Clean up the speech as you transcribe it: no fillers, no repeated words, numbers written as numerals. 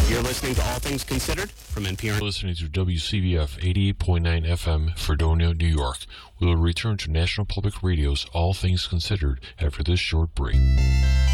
You're listening to All Things Considered from NPR. You're listening to WCVF 88.9 FM, Fredonia, New York. We will return to National Public Radio's All Things Considered after this short break.